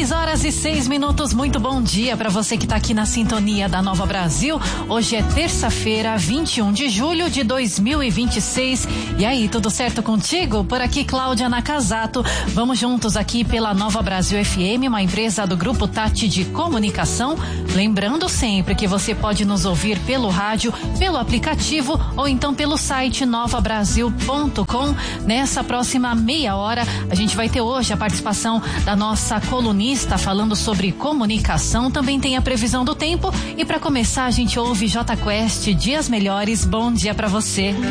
6:06. Muito bom dia para você que está aqui na sintonia da Nova Brasil. Hoje é terça-feira, 21 de julho de 2026. E aí, tudo certo contigo? Por aqui, Cláudia Nakazato. Vamos juntos aqui pela Nova Brasil FM, uma empresa do Grupo Tati de Comunicação. Lembrando sempre que você pode nos ouvir pelo rádio, pelo aplicativo ou então pelo site novabrasil.com. Nessa próxima meia hora, a gente vai ter hoje a participação da nossa colunista falando sobre comunicação. Também tem a previsão do tempo e para começar a gente ouve J Quest, Dias Melhores. Bom dia para você.